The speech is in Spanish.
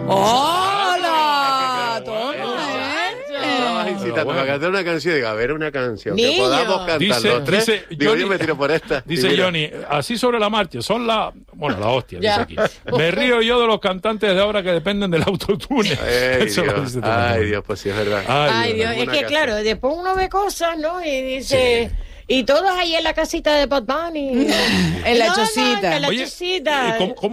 ¡Hola! Toma, Estabas incitando para cantar una canción. Digo, a ver, una canción que Niño. podamos cantar los tres. Dice Digo, Johnny- yo me tiro por esta. Dice Y mira, Johnny, así sobre la marcha, son la hostia, Ya. dice aquí. Me río yo de los cantantes de ahora que dependen del autotune. Ay, Eso lo Dios, dice también. ay, Dios, pues sí, es verdad. Ay, Dios, es alguna que casa. claro, después uno ve cosas, ¿no? Y dice... Y todos ahí en la casita de Bad Bunny. En la No, chocita. en la Oye, chocita. ¿cómo